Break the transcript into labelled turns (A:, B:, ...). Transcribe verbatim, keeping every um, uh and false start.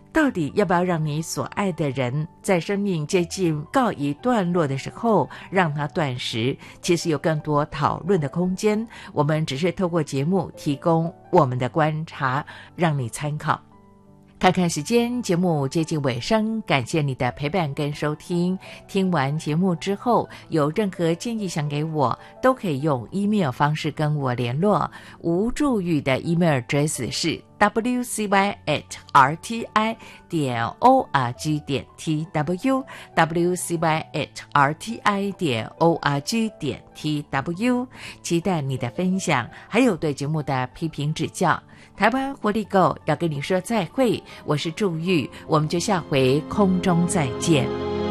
A: 到底要不要让你所爱的人在生命接近告一段落的时候让他断食？其实有更多讨论的空间，我们只是透过节目提供我们的观察，让你参考。看看时间，节目接近尾声，感谢你的陪伴跟收听。听完节目之后，有任何建议想给我，都可以用 email 方式跟我联络。吴祝玉的 email address 是 w c y at r t i 点 o r g 点 t w w c y at r t i 点 o r g 点 t w， 期待你的分享，还有对节目的批评指教。台湾活力购要跟你说再会，我是祝玉，我们就下回空中再见。